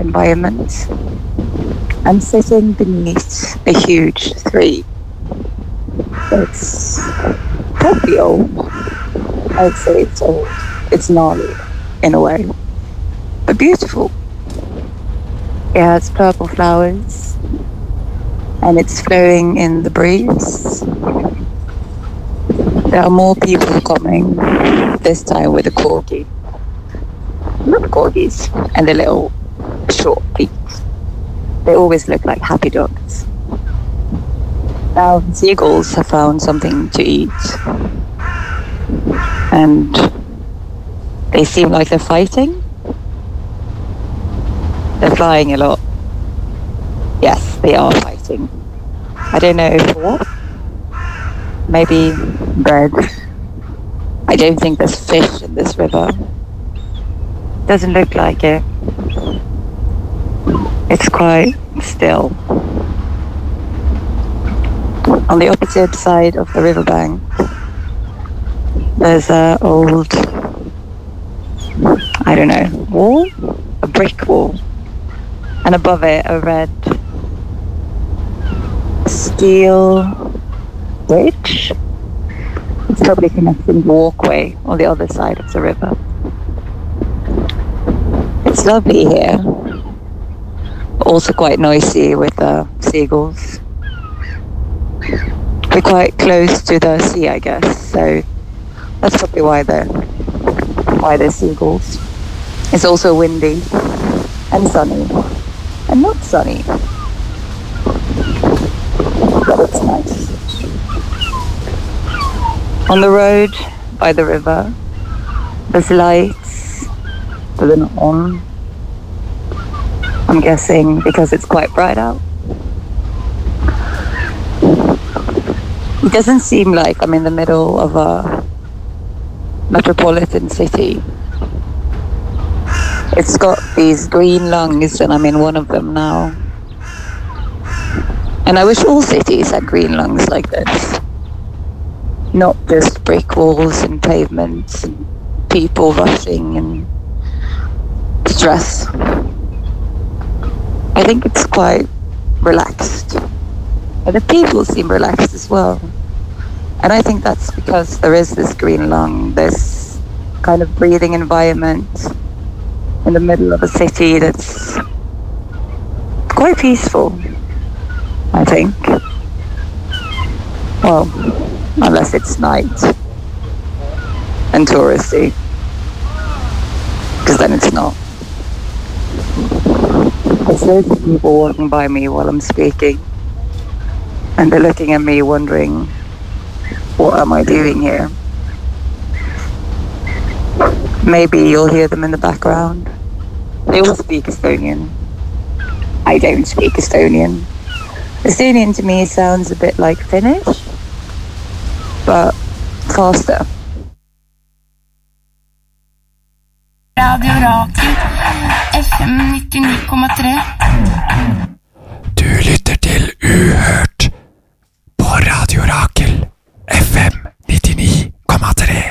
environment. I'm sitting beneath a huge tree. It's probably old. I'd say it's old. It's gnarly in a way, but beautiful. It has purple flowers and it's flowing in the breeze. There are more people coming, this time with a corgi. Not corgis, and the little short feet. They always look like happy dogs. Now the seagulls have found something to eat. And they seem like they're fighting. They're flying a lot. Yes, they are fighting. I don't know for what. Maybe bread. I don't think there's fish in this river. Doesn't look like it. It's quite still. On the opposite side of the riverbank, there's an old, I don't know, wall? A brick wall. And above it, a red steel bridge. It's probably connecting the walkway on the other side of the river. It's lovely here. Also quite noisy with the seagulls. We're quite close to the sea, I guess, so that's probably why there's seagulls. It's also windy and sunny and not sunny, but it's nice. On the road by the river, there's lights, but they're not on. I'm guessing because it's quite bright out. It doesn't seem like I'm in the middle of a metropolitan city. It's got these green lungs and I'm in one of them now. And I wish all cities had green lungs like this. Not just brick walls and pavements and people rushing and stress. I think it's quite relaxed. And the people seem relaxed as well. And I think that's because there is this green lung, this kind of breathing environment in the middle of a city that's quite peaceful, I think. Well, unless it's night and touristy, because then it's not. There's loads of people walking by me while I'm speaking, and they're looking at me wondering, what am I doing here? Maybe you'll hear them in the background. They all speak Estonian. I don't speak Estonian. Estonian to me sounds a bit like Finnish, but faster. Radio Rakel FM 99,3